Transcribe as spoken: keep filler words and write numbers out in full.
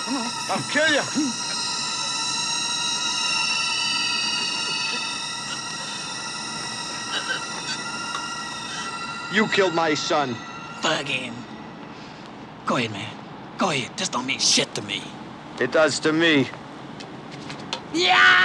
I'll kill you. You killed my son. Fuck him. Go ahead, man. Go ahead. This don't mean shit to me. It does to me. Yeah!